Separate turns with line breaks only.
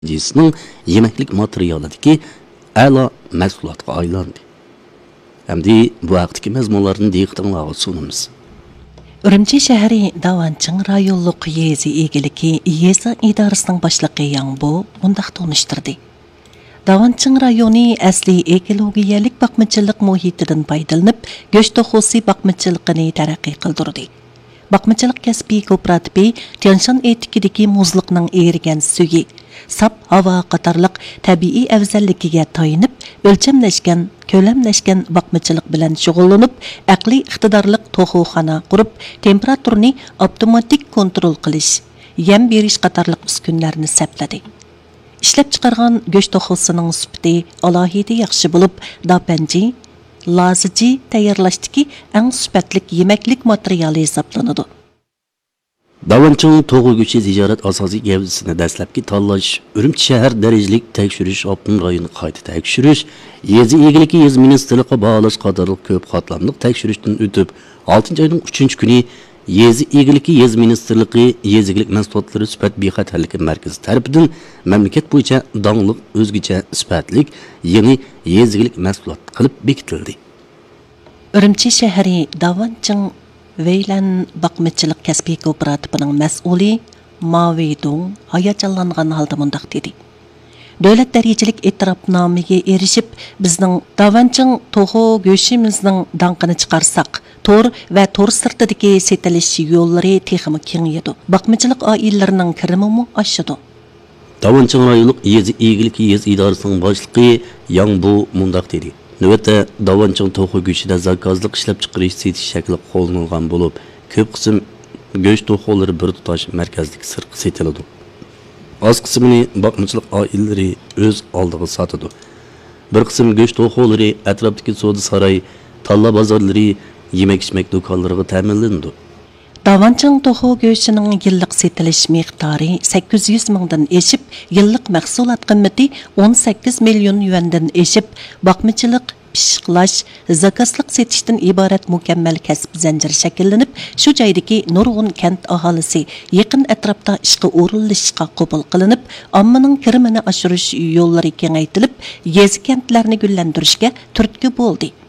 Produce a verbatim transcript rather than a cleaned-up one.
Cinsining yemeklik materialidagi a'lo mahsulotga aylandi. Hamda bu haqdagi mazmunlarni diqqatingizga sunamiz.
Urumchi shahri Davanching rayonluq yezi egiligi yezi idorasining boshlig'i Yangbo bundaq tanishtirdi. Davanching rayoni asli ekologiyalik baqmachilik muhitidan foydalanib, go'sht to'xusi baqmachiligini taraqqiy qildirdi. Baqmachilik kasbi kooperativi Tianshan etikidagi muzliqning erigan suvi, sap havo qatorliq tabiiy afzalligiga tayanib, o'lchamlashgan, ko'lamlashgan baqmachilik bilan shug'ullanib, aqliy iqtidorliq to'xuxona qurib, temperaturani avtomatik kontrol qilish, yem berish qatorliq uskunlarni sapladi. Ishlab chiqargan go'sht to'xusining sifati alohida yaxshi bo'lib, dapanji Lazıcı tayyorlashdagi eng sifatli yemeklik materiali hisoblanadi.
Davanching to'g'ri go'shti tijorat asosiy gavdasini dastlabki tanlash, Urumchi shahar darajalik tekshirish, Optin rayoni qayta tekshirish, yezi egiligi yez ministerligiga bog'lash qatorliq ko'p qatlamli tekshirishdan o'tib, oltinchi oyning uchinchi kuni yezi egiligi yez ministerligi yezigilik mahsulotlari sifat bexatarligi markazi tarafidan mamlakat bo'yicha dongliq o'zgacha sifatlik yeni yezigilik mahsulot qilib bekitildi.
Urumchi shahri Davanching Veylan baqmachilik kasbiy kooperativining mas'uli Mavidong hayajonlangan holda mundaq dedi. Davlat darajalik e'tirofnomaga erishib, bizning Davanching to'g'u go'shtimizning danqini chiqarsak, tor va tor sirtidagi setilish yo'llari texmi kengayadi. Baqmachilik oilalarining kirimi oshadi.
Davanching rayonluq yezi egiligi yez idorasining boshlig'i Yangbo mundaq dedi. Navbatda Davanching to'g'u go'shtida zakazlik ishlab chiqarish setish shakli qo'llanilgan bo'lib, ko'p qism go'sht to'g'ulari bir tutash markazlik sirqi setiladi. Az qismini baqmachilik oilalari o'z oldiga sotadi. Bir qism go'sht to'g'ulari atrofdagi savdo saroy, talla bozorlari, yemek-ichmak do'konlariga ta'minlanadi.
Davanching to'g'u go'shtining yillik setilish miqdori sakkiz yuz mingdan eshib, yillik mahsulot qiymati o'n sakkiz million yuandan eshib, baqmachilik pishiqlash, zakazlik setishdan iborat mukammal kasb zanjiri shakllanib, shu joydagi nurg'un kent aholisi yaqin atrofda ishga o'rinlashishga qabul qilinib, ommaning kirimini oshirish yo'llari kengaytirilib, yezi kentlarni gullantirishga turtki bo'ldi.